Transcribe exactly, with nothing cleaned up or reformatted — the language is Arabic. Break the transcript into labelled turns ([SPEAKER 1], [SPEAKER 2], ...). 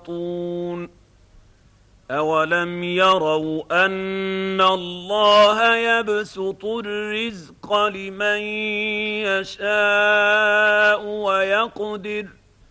[SPEAKER 1] يسخطون أولم يروا أن الله يبسط الرزق لمن يشاء ويقدر